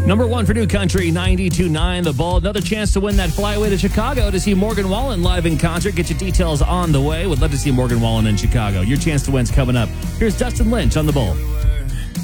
Number one for New Country, 92.9 The Bull. Another chance to win that flyaway to Chicago to see Morgan Wallen live in concert. Get your details on the way. Would love to see Morgan Wallen in Chicago. Your chance to win's coming up. Here's Dustin Lynch on The Bull.